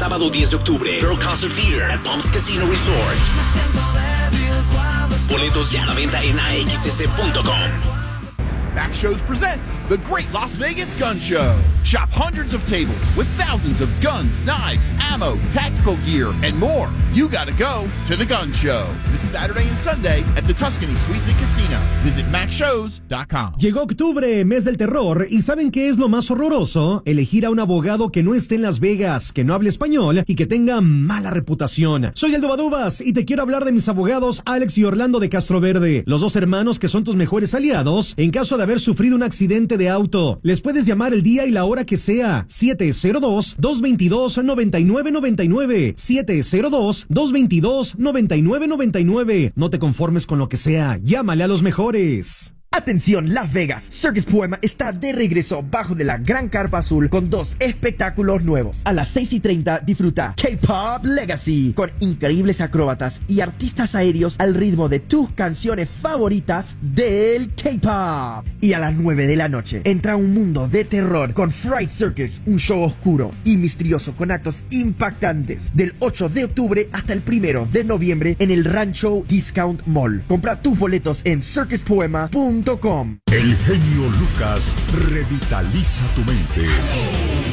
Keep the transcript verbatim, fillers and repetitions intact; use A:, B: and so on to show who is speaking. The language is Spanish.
A: sábado diez de octubre, Pearl Concert Theater at Palms Casino Resort. Boletos ya a la venta en a x s punto com.
B: Max Shows presents the Great Las Vegas Gun Show. Shop hundreds of tables with thousands of guns, knives, ammo, tactical gear, and more. You gotta go to the Gun Show this Saturday and Sunday at the Tuscany Suites and Casino. Visit max shows dot com.
C: Llegó octubre, mes del terror, y ¿saben qué es lo más horroroso? Elegir a un abogado que no esté en Las Vegas, que no hable español y que tenga mala reputación. Soy Aldo Badubas y te quiero hablar de mis abogados Alex y Orlando de Castroverde, los dos hermanos que son tus mejores aliados en caso de haber sufrido un accidente de auto. Les puedes llamar el día y la hora que sea. siete cero dos, dos dos dos, nueve nueve nueve nueve. siete cero dos, dos dos dos, nueve nueve nueve nueve. No te conformes con lo que sea. Llámale a los mejores.
D: Atención, Las Vegas, Circus Poema está de regreso bajo de la gran carpa azul con dos espectáculos nuevos. A las seis y treinta disfruta K-Pop Legacy con increíbles acróbatas y artistas aéreos al ritmo de tus canciones favoritas del K-Pop. Y a las nueve de la noche entra a un mundo de terror con Fright Circus, un show oscuro y misterioso con actos impactantes del ocho de octubre hasta el primero de noviembre en el Rancho Discount Mall. Compra tus boletos en circus poema punto com.
E: El genio Lucas revitaliza tu mente.